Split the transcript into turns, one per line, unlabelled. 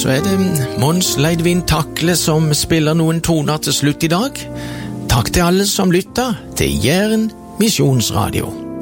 så det Mons Leidvin Takle som spiller noen toner til slutt i dag. Takk til alle som lytter til Jæren Misjonsradio.